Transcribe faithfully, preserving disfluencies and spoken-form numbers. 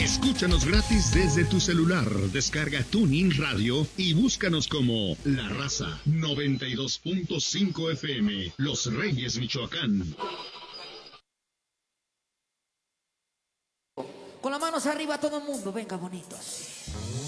Escúchanos gratis desde tu celular. Descarga TuneIn Radio y búscanos como La Raza noventa y dos punto cinco F M, Los Reyes, Michoacán. Con las manos arriba todo el mundo, venga bonitos.